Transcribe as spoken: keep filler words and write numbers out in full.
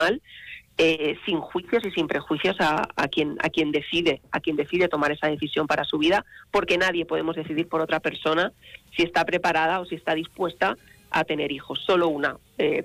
eh, sin juicios y sin prejuicios a, a quien a quien decide, a quien decide tomar esa decisión para su vida, porque nadie podemos decidir por otra persona si está preparada o si está dispuesta a tener hijos. Solo una eh,